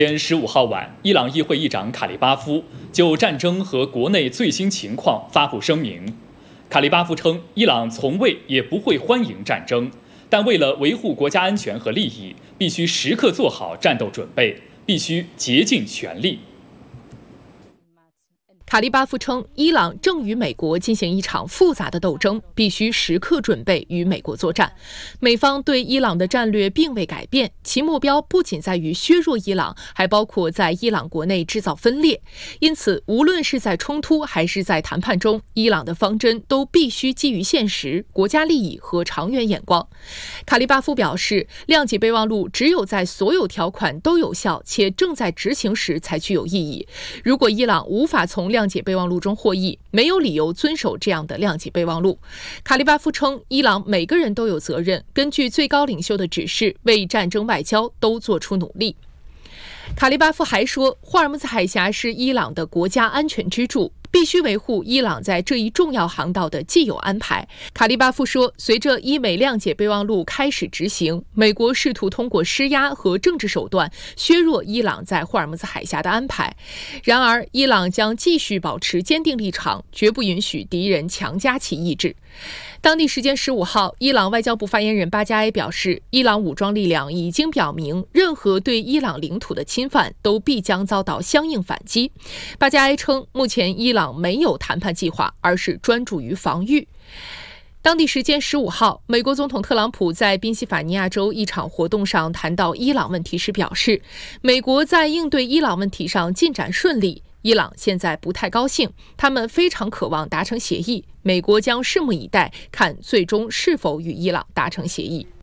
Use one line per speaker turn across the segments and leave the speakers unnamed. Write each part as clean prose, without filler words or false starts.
天15号晚，伊朗议会议长卡利巴夫就战争和国内最新情况发布声明。卡利巴夫称，伊朗从未也不会欢迎战争，但为了维护国家安全和利益，必须时刻做好战斗准备，必须竭尽全力。
卡利巴夫称，伊朗正与美国进行一场复杂的斗争，必须时刻准备与美国作战。美方对伊朗的战略并未改变，其目标不仅在于削弱伊朗，还包括在伊朗国内制造分裂。因此，无论是在冲突还是在谈判中，伊朗的方针都必须基于现实、国家利益和长远眼光。卡利巴夫表示，谅解备忘录只有在所有条款都有效且正在执行时才具有意义。如果伊朗无法从谅解备忘录中获益，没有理由遵守这样的谅解备忘录。卡利巴夫称，伊朗每个人都有责任，根据最高领袖的指示，为战争外交都做出努力。卡利巴夫还说，霍尔木兹海峡是伊朗的国家安全支柱，必须维护伊朗在这一重要航道的既有安排。卡利巴夫说，随着伊美谅解备忘录开始执行，美国试图通过施压和政治手段削弱伊朗在霍尔木兹海峡的安排。然而，伊朗将继续保持坚定立场，绝不允许敌人强加其意志。当地时间15号，伊朗外交部发言人巴加埃表示，伊朗武装力量已经表明，任何对伊朗领土的侵犯都必将遭到相应反击。巴加埃称，目前伊朗没有谈判计划，而是专注于防御。当地时间15号，美国总统特朗普在宾夕法尼亚州一场活动上谈到伊朗问题时表示，美国在应对伊朗问题上进展顺利，伊朗现在不太高兴，他们非常渴望达成协议，美国将拭目以待，看最终是否与伊朗达成协议。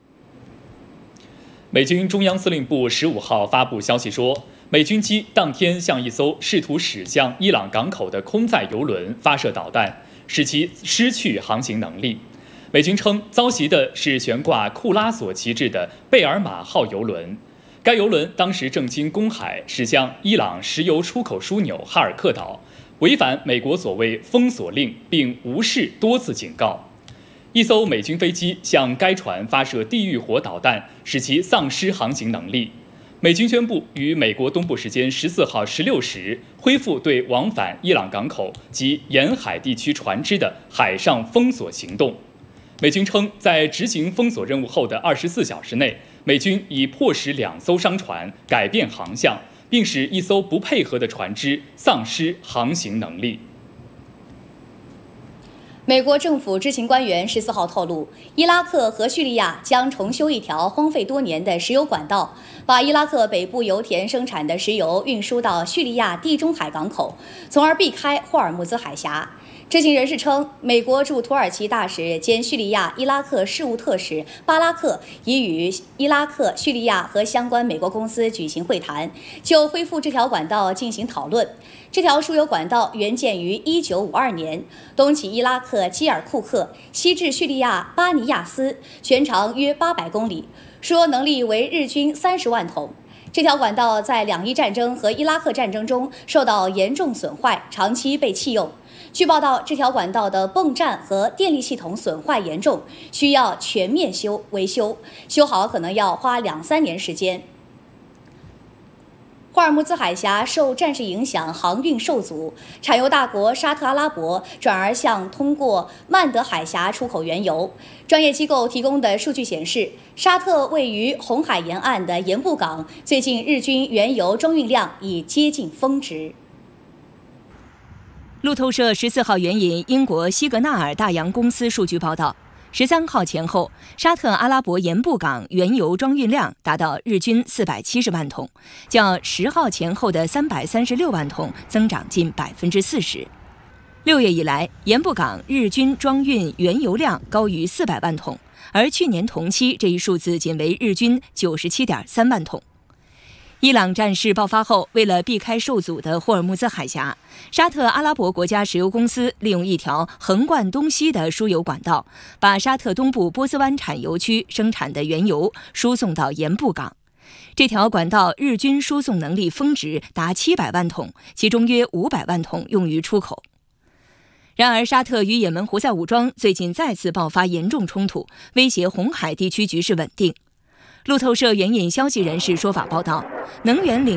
美军中央司令部15号发布消息说，美军机当天向一艘试图驶向伊朗港口的空载油轮发射导弹，使其失去航行能力。美军称，遭袭的是悬挂库拉索旗帜的贝尔马号油轮。该油轮当时正经公海驶向伊朗石油出口枢纽哈尔克岛，违反美国所谓封锁令，并无视多次警告。一艘美军飞机向该船发射地狱火导弹，使其丧失航行能力。美军宣布于美国东部时间14号16时恢复对往返伊朗港口及沿海地区船只的海上封锁行动。美军称，在执行封锁任务后的24小时内，美军已迫使2艘商船改变航向，并使一艘不配合的船只丧失航行能力。
美国政府知情官员14号透露，伊拉克和叙利亚将重修一条荒废多年的石油管道，把伊拉克北部油田生产的石油运输到叙利亚地中海港口，从而避开霍尔木兹海峡。知情人士称，美国驻土耳其大使兼叙利亚伊拉克事务特使巴拉克已与伊拉克、叙利亚和相关美国公司举行会谈，就恢复这条管道进行讨论。这条输油管道原建于1952年，东起伊拉克基尔库克，西至叙利亚巴尼亚斯，全长约800公里，输油能力为日均30万桶。这条管道在两伊战争和伊拉克战争中受到严重损坏，长期被弃用。据报道，这条管道的泵站和电力系统损坏严重，需要全面维修，修好可能要花2-3年时间。霍尔木兹海峡受战事影响，航运受阻，产油大国沙特阿拉伯转而向通过曼德海峡出口原油。专业机构提供的数据显示，沙特位于红海沿岸的盐布港最近日均原油装运量已接近峰值。
路透社14号援引英国西格纳尔大洋公司数据报道，13号前后，沙特阿拉伯盐布港原油装运量达到日均470万桶，较10号前后的336万桶增长近40%。6月以来，盐布港日均装运原油量高于400万桶，而去年同期这一数字仅为日均97.3万桶。伊朗战事爆发后，为了避开受阻的霍尔木兹海峡，沙特阿拉伯国家石油公司利用一条横贯东西的输油管道，把沙特东部波斯湾产油区生产的原油输送到盐布港。这条管道日均输送能力峰值达700万桶，其中约500万桶用于出口。然而，沙特与也门胡塞武装最近再次爆发严重冲突，威胁红海地区局势稳定。路透社援引消息人士说法报道，能源领